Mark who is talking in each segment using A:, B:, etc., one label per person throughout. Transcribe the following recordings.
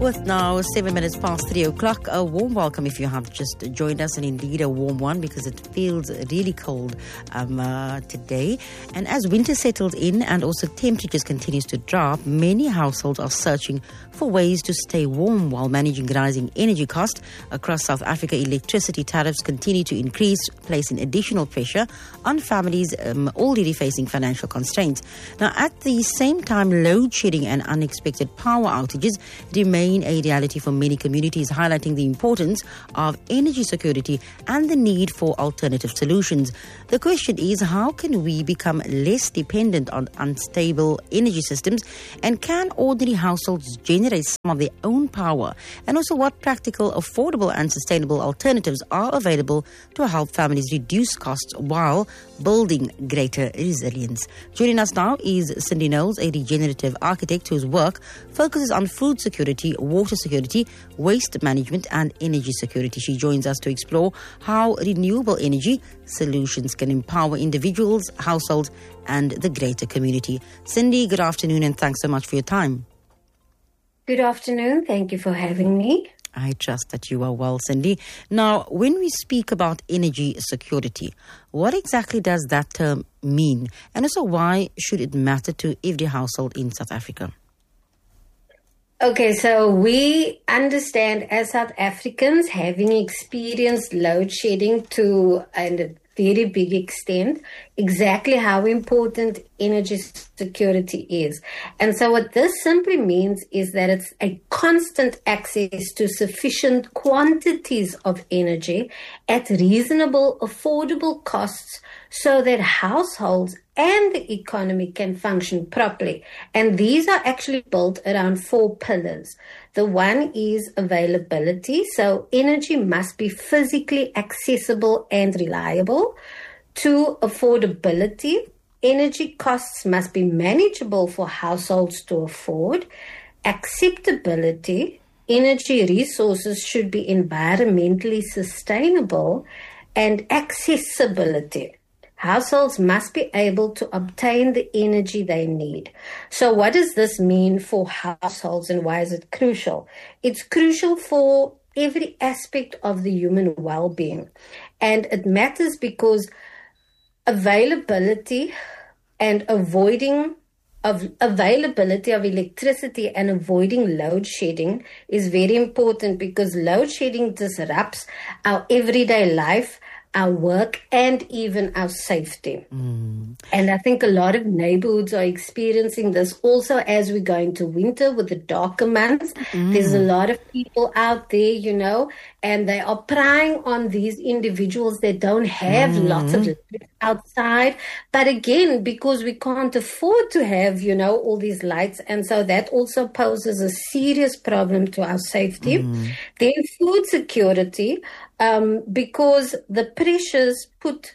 A: With now 7 minutes past 3 o'clock, a warm welcome if you have just joined us, and indeed a warm one because it feels really cold today. And as winter settles in and also temperatures continues to drop, many households are searching for ways to stay warm while managing rising energy costs. Across South Africa, electricity tariffs continue to increase, placing additional pressure on families already facing financial constraints. Now, at the same time, load shedding and unexpected power outages remain a reality for many communities, highlighting the importance of energy security and the need for alternative solutions. The question is, how can we become less dependent on unstable energy systems, and can ordinary households generate some of their own power? And also, what practical, affordable and sustainable alternatives are available to help families reduce costs while building greater resilience? Joining us now is Cindy Knowles, a regenerative architect whose work focuses on food security, water security, waste management and energy security. She joins us to explore how renewable energy solutions can empower individuals, households and the greater community. Cindy, good afternoon and thanks so much for your time.
B: Good afternoon. Thank you for having me.
A: I trust that you are well, Cindy. Now, when we speak about energy security, what exactly does that term mean? And also, why should it matter to every household in South Africa?
B: Okay, so we understand as South Africans, having experienced load shedding to a very big extent, exactly how important energy security is. And so what this simply means is that it's a constant access to sufficient quantities of energy at reasonable, affordable costs so that households and the economy can function properly. And these are actually built around 4 pillars. The one is availability. So energy must be physically accessible and reliable. 2, affordability. Energy costs must be manageable for households to afford. Acceptability. Energy resources should be environmentally sustainable. And accessibility. Households must be able to obtain the energy they need. So what does this mean for households and why is it crucial? It's crucial for every aspect of the human well-being. And it matters because availability of electricity and avoiding load shedding is very important, because load shedding disrupts our everyday life, our work, and even our safety. And I think a lot of neighborhoods are experiencing this also as we go into winter with the darker months. There's a lot of people out there, and they are prying on these individuals that don't have lots of lights outside. But again, because we can't afford to have, all these lights. And so that also poses a serious problem to our safety. Then food security, because the pressures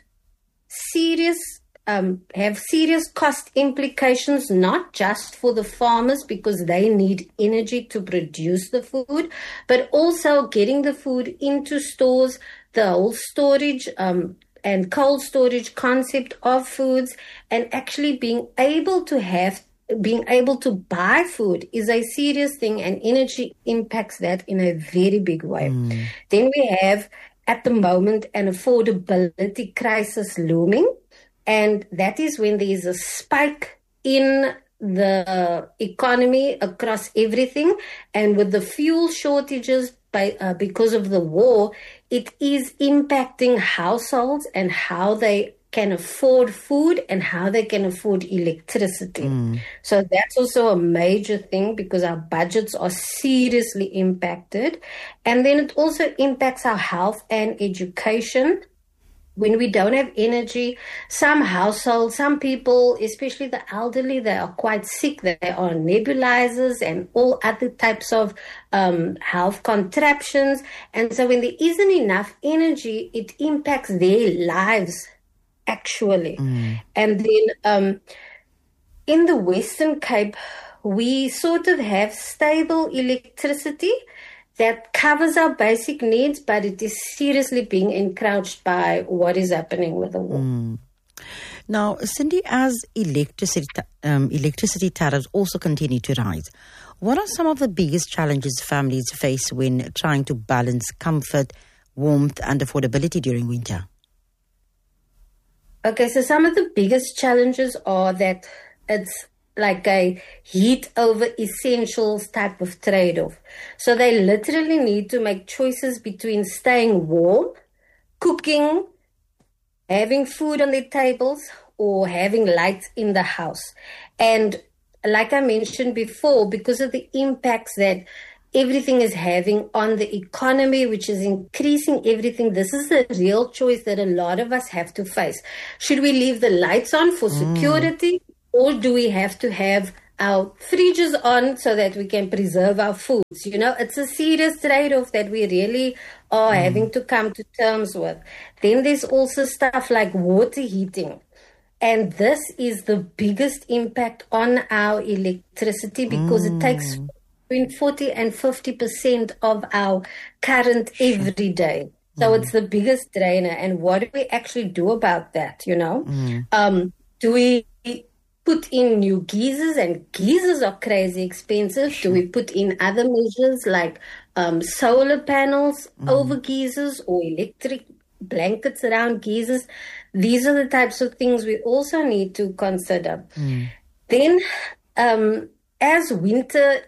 B: have serious cost implications, not just for the farmers because they need energy to produce the food, but also getting the food into stores, the whole storage and cold storage concept of foods, and actually being able to buy food is a serious thing, and energy impacts that in a very big way. Then we have, at the moment, an affordability crisis looming, and that is when there is a spike in the economy across everything, and with the fuel shortages because of the war, it is impacting households and how they can afford food and how they can afford electricity. So that's also a major thing, because our budgets are seriously impacted. And then it also impacts our health and education. When we don't have energy, some households, some people, especially the elderly, they are quite sick. They are on nebulizers and all other types of health contraptions. And so when there isn't enough energy, it impacts their lives, actually. And then in the Western Cape, we sort of have stable electricity that covers our basic needs, but it is seriously being encroached by what is happening with the war.
A: Now, Cindy, as electricity tariffs also continue to rise, What are some of the biggest challenges families face when trying to balance comfort, warmth, and affordability during winter?
B: Okay, so some of the biggest challenges are that it's like a heat over essentials type of trade-off. So they literally need to make choices between staying warm, cooking, having food on their tables, or having lights in the house. And like I mentioned before, because of the impacts that everything is having on the economy, which is increasing everything, this is the real choice that a lot of us have to face. Should we leave the lights on for security, or do we have to have our fridges on so that we can preserve our foods? You know, it's a serious trade-off that we really are having to come to terms with. Then there's also stuff like water heating. And this is the biggest impact on our electricity because it takes between 40 and 50% of our current every day. So it's the biggest drainer. And what do we actually do about that, you know? Do we put in new geysers? And geysers are crazy expensive. Do we put in other measures like solar panels over geysers or electric blankets around geysers? These are the types of things we also need to consider. Then, as winter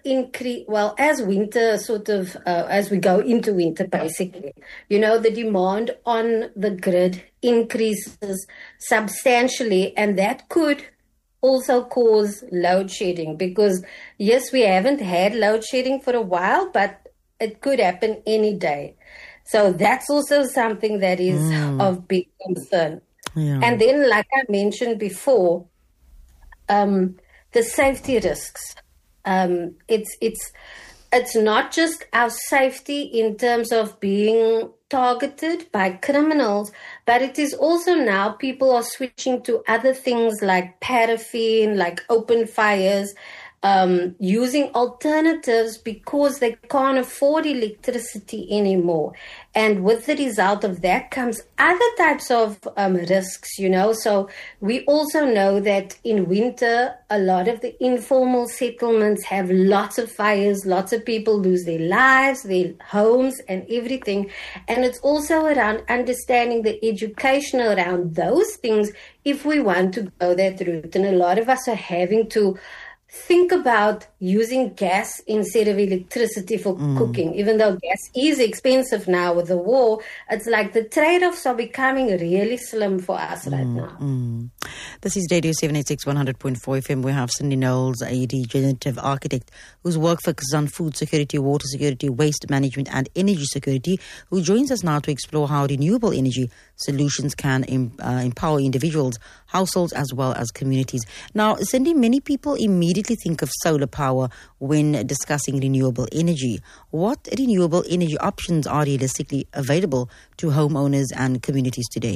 B: as we go into winter, basically, you know, the demand on the grid increases substantially, and that could also cause load shedding because, yes, we haven't had load shedding for a while, but it could happen any day. So that's also something that is of big concern. Yeah. And then, like I mentioned before, the safety risks. It's not just our safety in terms of being targeted by criminals, but it is also now people are switching to other things like paraffin, like open fires, using alternatives because they can't afford electricity anymore. And with the result of that comes other types of risks, you know. So we also know that in winter, a lot of the informal settlements have lots of fires, lots of people lose their lives, their homes and everything. And it's also around understanding the education around those things if we want to go that route. And a lot of us are having to think about using gas instead of electricity for cooking. Even though gas is expensive now with the war, it's like the trade-offs are becoming really slim for us right now.
A: This is Radio 786 100.4 FM. We have Cindy Knowles, a regenerative architect whose work focuses on food security, water security, waste management and energy security, who joins us now to explore how renewable energy solutions can empower individuals, households as well as communities. Now, Cindy, many people immediately think of solar power when discussing renewable energy. What renewable energy options are realistically available to homeowners and communities today?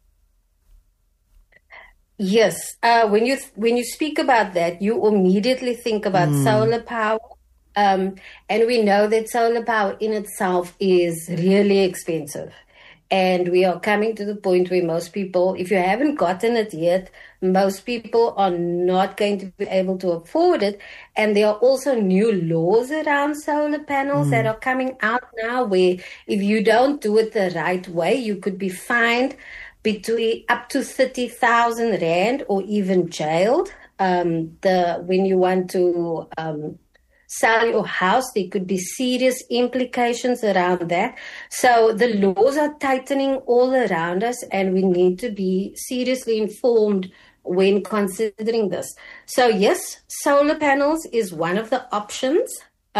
B: Yes, when you speak about that, you immediately think about solar power. And we know that solar power in itself is really expensive. And we are coming to the point where most people, if you haven't gotten it yet, most people are not going to be able to afford it. And there are also new laws around solar panels that are coming out now where if you don't do it the right way, you could be fined between up to 30,000 Rand or even jailed. When you want to sell your house, there could be serious implications around that. So the laws are tightening all around us, and we need to be seriously informed when considering this. So yes, solar panels is one of the options.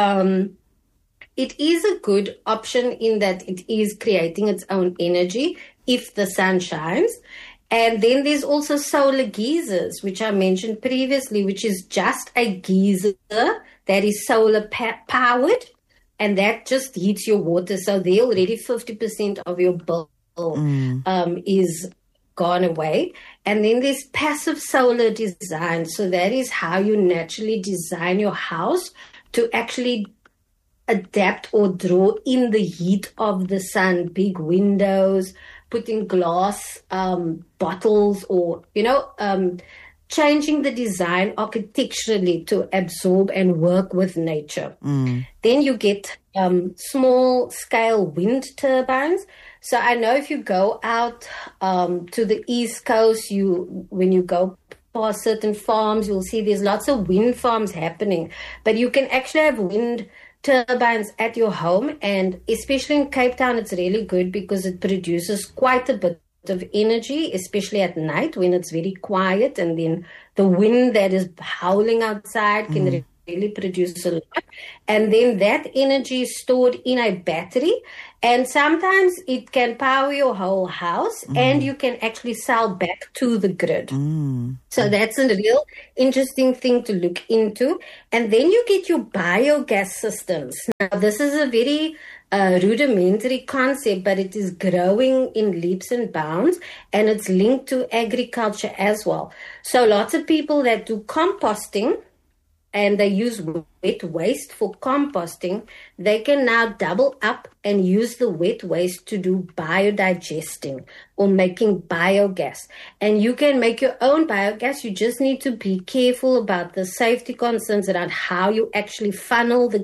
B: It is a good option in that it is creating its own energy if the sun shines. And then there's also solar geysers, which I mentioned previously, which is just a geyser that is solar powered, and that just heats your water. So there already 50% of your bill is gone away. And then there's passive solar design. So that is how you naturally design your house to actually adapt or draw in the heat of the sun, big windows, putting glass bottles or, changing the design architecturally to absorb and work with nature. Then you get small scale wind turbines. So I know if you go out to the East Coast, when you go past certain farms, you'll see there's lots of wind farms happening. But you can actually have wind turbines at your home, and especially in Cape Town, it's really good because it produces quite a bit of energy, especially at night when it's very quiet, and then the wind that is howling outside can really produce a lot. And then that energy is stored in a battery, and sometimes it can power your whole house, and you can actually sell back to the grid. So that's a real interesting thing to look into. And then you get your biogas systems. Now, this is a very rudimentary concept, but it is growing in leaps and bounds, and it's linked to agriculture as well. So lots of people that do composting, and they use wet waste for composting, they can now double up and use the wet waste to do biodigesting or making biogas. And you can make your own biogas. You just need to be careful about the safety concerns around how you actually funnel the